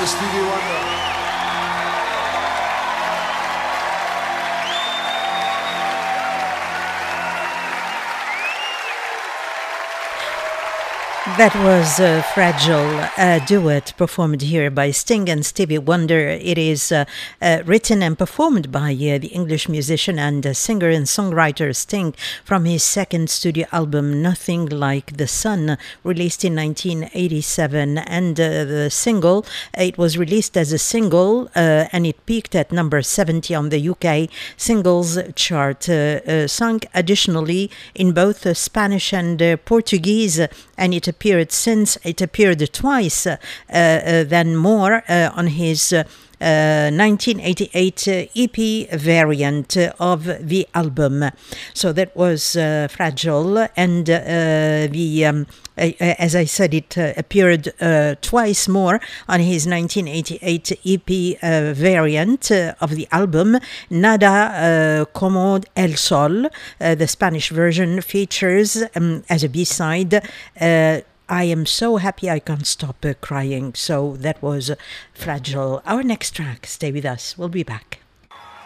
Mr. Stevie Wonder. That was a Fragile duet performed here by Sting and Stevie Wonder. It is written and performed by the English musician and singer and songwriter Sting from his second studio album, Nothing Like the Sun, released in 1987. And the single, it was released as a single and it peaked at number 70 on the UK singles chart. Sung additionally in both Spanish and Portuguese, and it appeared twice, then more on his 1988 EP variant of the album. So that was Fragile, and as I said, it appeared twice more on his 1988 EP variant of the album. Nada como el sol, the Spanish version, features as a B-side I am so happy I can't stop crying. So that was Fragile. Our next track, stay with us. We'll be back.